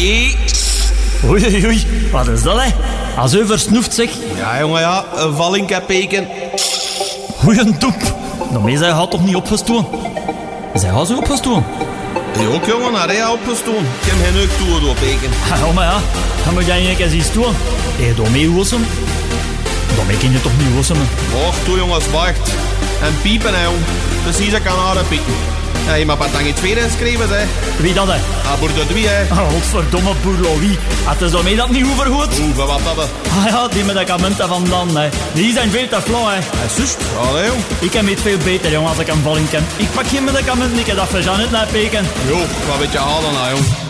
Jee. Oei, oei, wat is dat, hè? Als u versnoeft, zeg. Ja, jongen, ja. Een vallinkepeken. Goeie toep. Daarmee zij gaat toch niet opgestoken? Zij gaat zo opgestoken? Je ook, jongen, naar hij opgestoken. Ik heb geen neuk toe door peken. Ja, maar ja. Dan moet jij een keer zien stoen. Heb je daarmee hossen? Daarmee kun je toch niet hossen, hè? Och, toe, jongens, wacht. En piepen, hè, jong. Precies, ik kan haar pieken. Ja, je mag wat aan je tweede geschreven, hè. Wie dat, hè? Ah, boer de drie, hè. Godverdomme boer Louis. Het is daarmee dat niet overgoed. Oeh, wat dat, hè. Ah ja, die medicamenten van dan, hè. Die zijn veel te flauw, hè. Zus, allee, jong. Ik heb het veel beter, jong, als ik een valling ken. Ik pak geen medicamenten, ik heb dat voor Janet naar peken. Jo, wat weet je halen, nou, jong.